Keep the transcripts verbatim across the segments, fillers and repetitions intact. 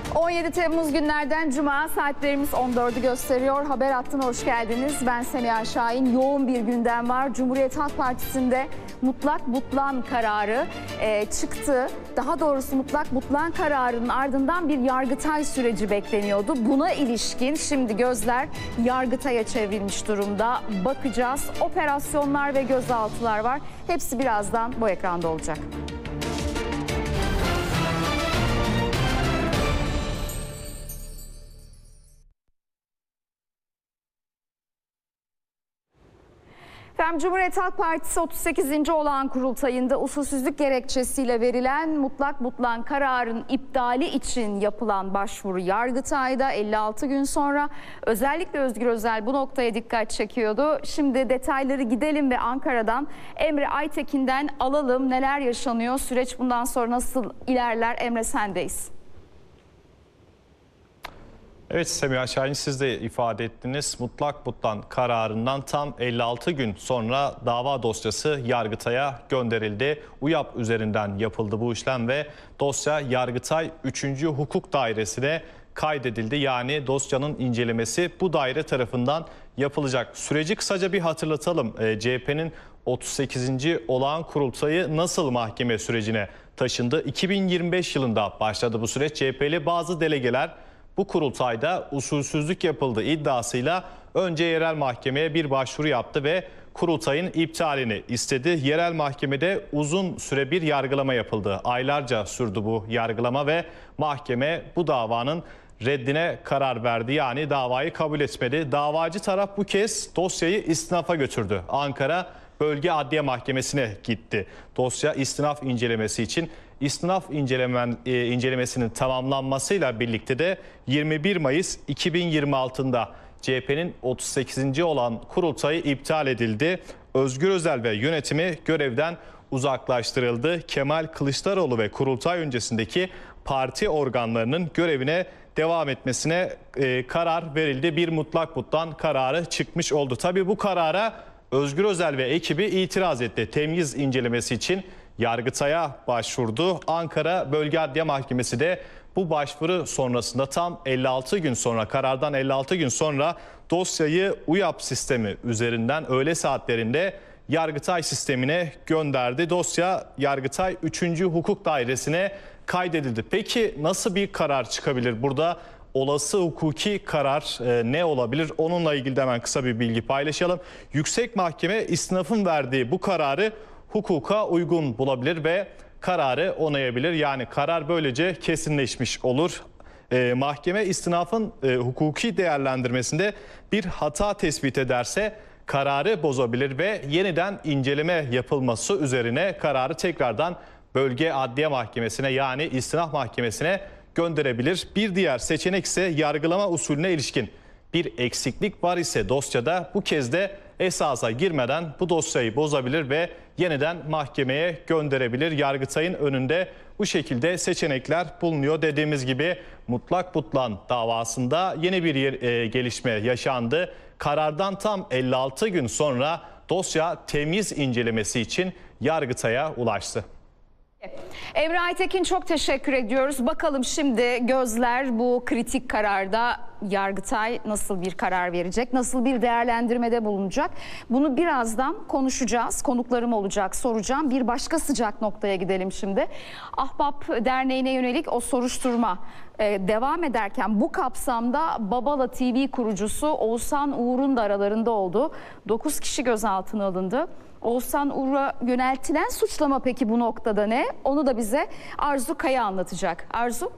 on yedi Temmuz günlerden Cuma, saatlerimiz on dördü gösteriyor. Haber Hattı'na hoş geldiniz. Ben Semiha Şahin. Yoğun bir gündem var. Cumhuriyet Halk Partisi'nde mutlak butlan kararı e, çıktı. Daha doğrusu mutlak butlan kararının ardından bir Yargıtay süreci bekleniyordu. Buna ilişkin şimdi gözler Yargıtay'a çevrilmiş durumda. Bakacağız. Operasyonlar ve gözaltılar var. Hepsi birazdan bu ekranda olacak. Efendim, Cumhuriyet Halk Partisi otuz sekizinci olağan kurultayında usulsüzlük gerekçesiyle verilen mutlak butlan kararın iptali için yapılan başvuru Yargıtay'da elli altı gün sonra. Özellikle Özgür Özel bu noktaya dikkat çekiyordu. Şimdi detayları gidelim ve Ankara'dan Emre Aytekin'den alalım. Neler yaşanıyor? Süreç bundan sonra nasıl ilerler? Emre, sendeyiz. Evet Semiha Şahin, siz de ifade ettiniz. Mutlak butlan kararından tam elli altı gün sonra dava dosyası Yargıtay'a gönderildi. UYAP üzerinden yapıldı bu işlem ve dosya Yargıtay üçüncü Hukuk Dairesi'ne kaydedildi. Yani dosyanın incelemesi bu daire tarafından yapılacak. Süreci kısaca bir hatırlatalım. E, C H P'nin otuz sekizinci olağan kurultayı nasıl mahkeme sürecine taşındı? iki bin yirmi beş yılında başladı bu süreç. C H P'li bazı delegeler bu kurultayda usulsüzlük yapıldı iddiasıyla önce yerel mahkemeye bir başvuru yaptı ve kurultayın iptalini istedi. Yerel mahkemede uzun süre bir yargılama yapıldı. Aylarca sürdü bu yargılama ve mahkeme bu davanın reddine karar verdi. Yani davayı kabul etmedi. Davacı taraf bu kez dosyayı istinafa götürdü. Ankara Bölge Adliye Mahkemesi'ne gitti. Dosya istinaf incelemesi için. İstinaf incelemen, e, incelemesinin tamamlanmasıyla birlikte de yirmi bir Mayıs iki bin yirmi altı'da C H P'nin otuz sekizinci olan kurultayı iptal edildi. Özgür Özel ve yönetimi görevden uzaklaştırıldı. Kemal Kılıçdaroğlu ve kurultay öncesindeki parti organlarının görevine devam etmesine e, karar verildi. Bir mutlak butlan kararı çıkmış oldu. Tabii bu karara Özgür Özel ve ekibi itiraz etti. Temyiz incelemesi için Yargıtay'a başvurdu. Ankara Bölge Adliye Mahkemesi de bu başvuru sonrasında tam elli altı gün sonra, karardan elli altı gün sonra dosyayı UYAP sistemi üzerinden öğle saatlerinde Yargıtay sistemine gönderdi. Dosya Yargıtay üçüncü Hukuk Dairesi'ne kaydedildi. Peki nasıl bir karar çıkabilir burada? Olası hukuki karar e, ne olabilir? Onunla ilgili de hemen kısa bir bilgi paylaşalım. Yüksek Mahkeme istinafın verdiği bu kararı hukuka uygun bulabilir ve kararı onayabilir. Yani karar böylece kesinleşmiş olur. E, mahkeme istinafın e, hukuki değerlendirmesinde bir hata tespit ederse kararı bozabilir ve yeniden inceleme yapılması üzerine kararı tekrardan Bölge Adliye Mahkemesi'ne, yani istinaf mahkemesine gönderebilir. Bir diğer seçenek ise yargılama usulüne ilişkin bir eksiklik var ise dosyada bu kez de esasa girmeden bu dosyayı bozabilir ve yeniden mahkemeye gönderebilir. Yargıtay'ın önünde bu şekilde seçenekler bulunuyor. Dediğimiz gibi mutlak butlan davasında yeni bir yer, e, gelişme yaşandı. Karardan tam elli altı gün sonra dosya temyiz incelemesi için Yargıtay'a ulaştı. Emre Aytekin, çok teşekkür ediyoruz. Bakalım şimdi gözler bu kritik kararda. Yargıtay nasıl bir karar verecek, nasıl bir değerlendirmede bulunacak? Bunu birazdan konuşacağız. Konuklarım olacak, soracağım. Bir başka sıcak noktaya gidelim şimdi. Ahbap Derneği'ne yönelik o soruşturma e, devam ederken bu kapsamda Babala T V kurucusu Oğuzhan Uğur'un da aralarında olduğu dokuz kişi gözaltına alındı. Oğuzhan Uğur'a yöneltilen suçlama peki bu noktada ne? Onu da bize Arzu Kaya anlatacak. Arzu?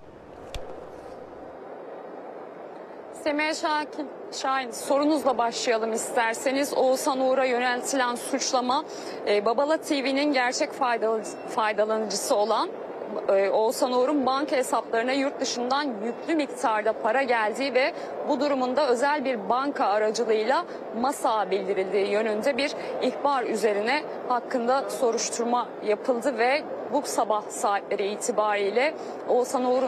Semiha Şahin, Şahin, sorunuzla başlayalım isterseniz. Oğuzhan Uğur'a yöneltilen suçlama e, Babala T V'nin gerçek faydalı, faydalanıcısı olan e, Oğuzhan Uğur'un banka hesaplarına yurt dışından yüklü miktarda para geldiği ve bu durumunda özel bir banka aracılığıyla MASA'ya bildirildiği yönünde bir ihbar üzerine hakkında soruşturma yapıldı ve bu sabah saatleri itibariyle Oğuzhan Uğur'un